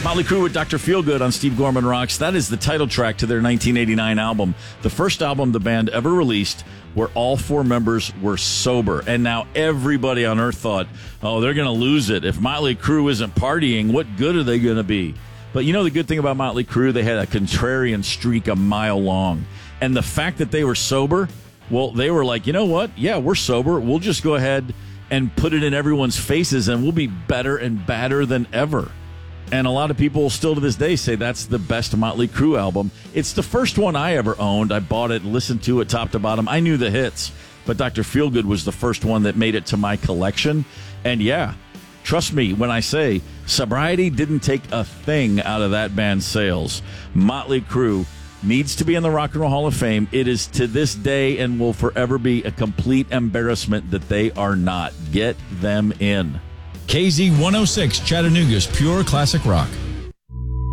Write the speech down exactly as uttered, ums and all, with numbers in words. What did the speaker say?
Motley Crue with Doctor Feelgood on Steve Gorman Rocks. That is the title track to their nineteen eighty-nine album, the first album the band ever released where all four members were sober. And now everybody on earth thought, oh, they're going to lose it. If Motley Crue isn't partying, what good are they going to be? But you know the good thing about Motley Crue? They had a contrarian streak a mile long. And the fact that they were sober, well, they were like, you know what? Yeah, we're sober. We'll just go ahead and put it in everyone's faces, and we'll be better and badder than ever. And a lot of people still to this day say that's the best Motley Crue album. It's the first one I ever owned. I bought it, listened to it top to bottom. I knew the hits, but Doctor Feelgood was the first one that made it to my collection. And yeah, trust me when I say sobriety didn't take a thing out of that band's sales. Motley Crue needs to be in the Rock and Roll Hall of Fame. It is to this day and will forever be a complete embarrassment that they are not. Get them in. K Z one oh six, Chattanooga's pure classic rock.